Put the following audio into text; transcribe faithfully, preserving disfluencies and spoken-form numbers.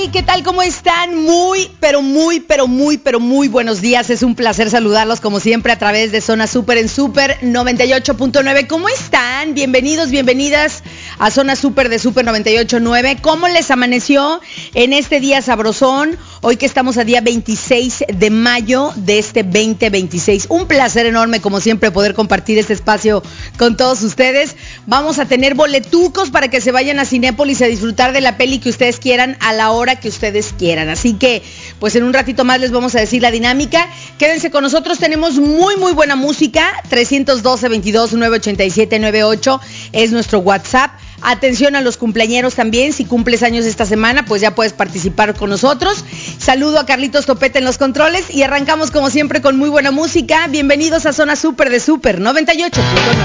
¿Qué tal? ¿Cómo están? Muy, pero muy, pero muy, pero muy buenos días. Es un placer saludarlos como siempre a través de Zona Super en Super noventa y ocho punto nueve. ¿Cómo están? Bienvenidos, bienvenidas a Zona Super de Super noventa y ocho punto nueve. ¿Cómo les amaneció en este día sabrosón? Hoy que estamos a día veintiséis de mayo de este veinte veintiséis. Un placer enorme, como siempre, poder compartir este espacio con todos ustedes. Vamos a tener boletucos para que se vayan a Cinépolis a disfrutar de la peli que ustedes quieran a la hora que ustedes quieran. Así que, pues en un ratito más les vamos a decir la dinámica. Quédense con nosotros, tenemos muy, muy buena música. trescientos doce, veintidós, nueve ochenta y siete, noventa y ocho es nuestro WhatsApp. Atención a los cumpleañeros también, si cumples años esta semana, pues ya puedes participar con nosotros. Saludo a Carlitos Topete en los controles y arrancamos como siempre con muy buena música. Bienvenidos a Zona Super de Super noventa y ocho punto nueve.